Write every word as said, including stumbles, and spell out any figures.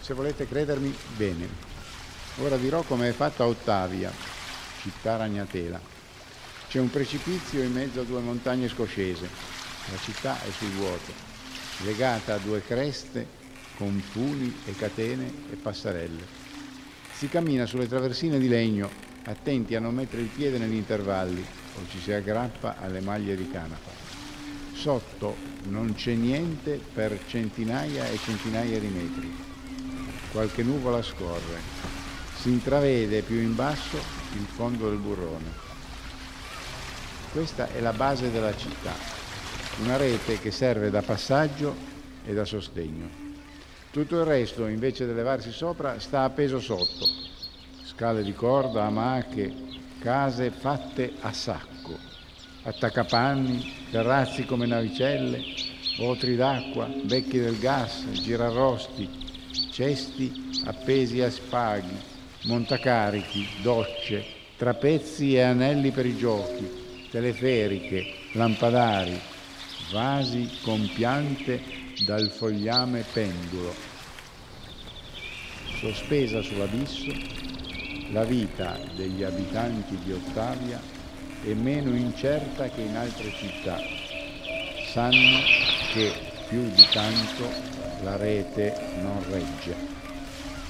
se volete credermi, bene. Ora dirò come è fatta Ottavia, città ragnatela. C'è un precipizio in mezzo a due montagne scoscese. La città è sul vuoto, legata a due creste con funi e catene e passerelle. Si cammina sulle traversine di legno, attenti a non mettere il piede negli intervalli o ci si aggrappa alle maglie di canapa. Sotto non c'è niente per centinaia e centinaia di metri. Qualche nuvola scorre. Si intravede più in basso il fondo del burrone. Questa è la base della città, una rete che serve da passaggio e da sostegno. Tutto il resto, invece di levarsi sopra, sta appeso sotto. Scale di corda, amache, case fatte a sacco, attaccapanni, terrazzi come navicelle, otri d'acqua, becchi del gas, girarrosti, cesti appesi a spaghi, montacarichi, docce, trapezzi e anelli per i giochi, teleferiche, lampadari, vasi con piante dal fogliame pendulo. Sospesa sull'abisso, la vita degli abitanti di Ottavia è meno incerta che in altre città. Sanno che più di tanto la rete non regge.